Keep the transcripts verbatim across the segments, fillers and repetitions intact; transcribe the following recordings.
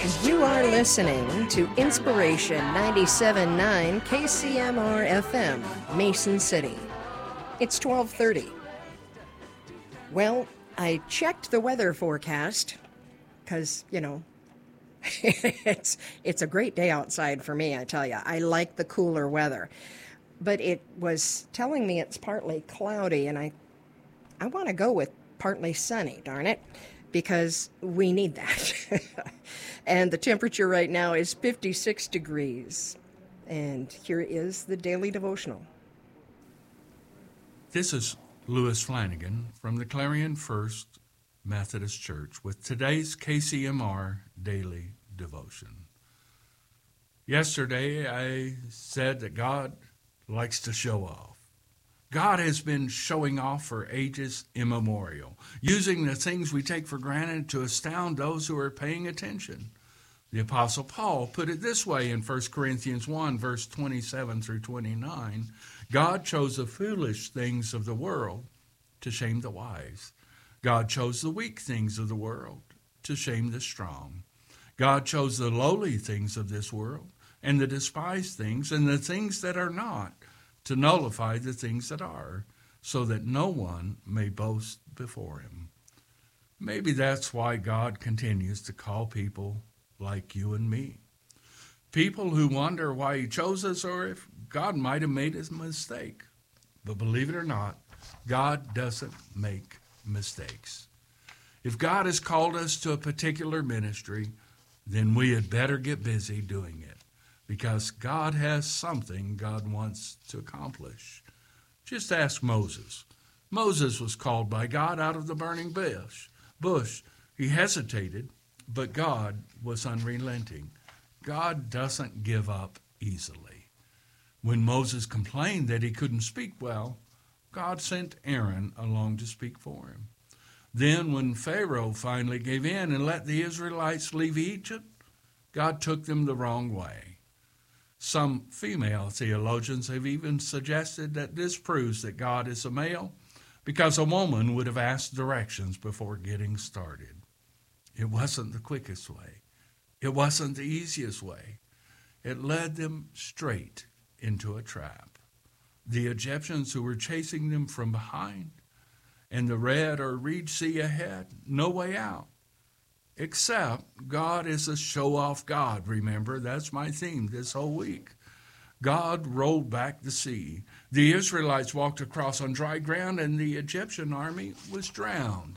You are listening to Inspiration ninety-seven point nine K C M R F M, Mason City. It's twelve thirty. Well, I checked the weather forecast because, you know, it's it's a great day outside for me, I tell you. I like the cooler weather. But it was telling me it's partly cloudy, and I I want to go with partly sunny, darn it, because we need that. And the temperature right now is fifty-six degrees. And here is the Daily Devotional. This is Louis Flanagan from the Clarion First Methodist Church with today's K C M R Daily Devotion. Yesterday I said that God likes to show off. God has been showing off for ages immemorial, using the things we take for granted to astound those who are paying attention. The Apostle Paul put it this way in First Corinthians one, verse twenty-seven through twenty-nine. God chose the foolish things of the world to shame the wise. God chose the weak things of the world to shame the strong. God chose the lowly things of this world and the despised things and the things that are not, to nullify the things that are, so that no one may boast before him. Maybe that's why God continues to call people like you and me. People who wonder why he chose us or if God might have made a mistake. But believe it or not, God doesn't make mistakes. If God has called us to a particular ministry, then we had better get busy doing it, because God has something God wants to accomplish. Just ask Moses. Moses was called by God out of the burning bush. Bush. He hesitated, but God was unrelenting. God doesn't give up easily. When Moses complained that he couldn't speak well, God sent Aaron along to speak for him. Then when Pharaoh finally gave in and let the Israelites leave Egypt, God took them the wrong way. Some female theologians have even suggested that this proves that God is a male, because a woman would have asked directions before getting started. It wasn't the quickest way. It wasn't the easiest way. It led them straight into a trap. The Egyptians who were chasing them from behind, and the Red or Reed Sea ahead, no way out. Except God is a show-off God, remember? That's my theme this whole week. God rolled back the sea. The Israelites walked across on dry ground, and the Egyptian army was drowned.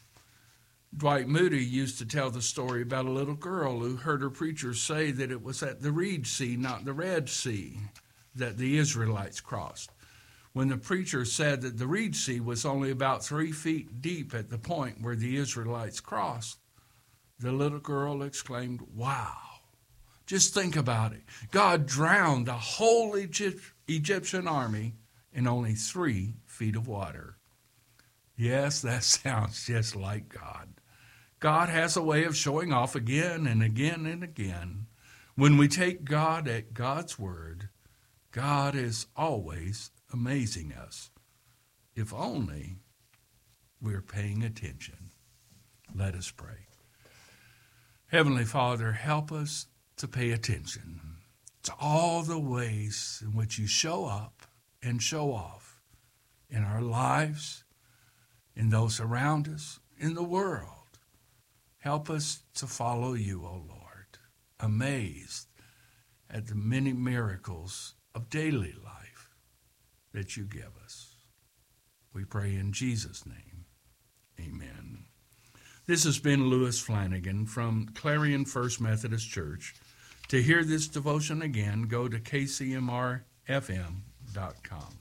Dwight Moody used to tell the story about a little girl who heard her preacher say that it was at the Reed Sea, not the Red Sea, that the Israelites crossed. When the preacher said that the Reed Sea was only about three feet deep at the point where the Israelites crossed, the little girl exclaimed, "Wow, just think about it. God drowned the whole Egypt, Egyptian army in only three feet of water." Yes, that sounds just like God. God has a way of showing off again and again and again. When we take God at God's word, God is always amazing us. If only we're paying attention. Let us pray. Heavenly Father, help us to pay attention to all the ways in which you show up and show off in our lives, in those around us, in the world. Help us to follow you, O Lord, amazed at the many miracles of daily life that you give us. We pray in Jesus' name. Amen. This has been Louis Flanagan from Clarion First Methodist Church. To hear this devotion again, go to K C M R F M dot com.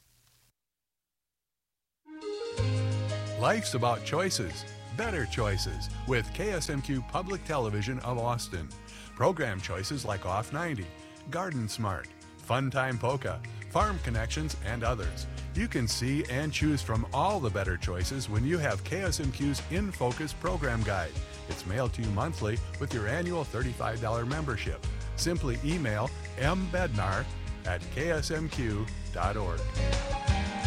Life's about choices, better choices, with K S M Q Public Television of Austin. Program choices like Off ninety, Garden Smart, Fun Time Polka, Farm Connections, and others. You can see and choose from all the better choices when you have K S M Q's In Focus program guide. It's mailed to you monthly with your annual thirty-five dollars membership. Simply email m bednar at k s m q dot org.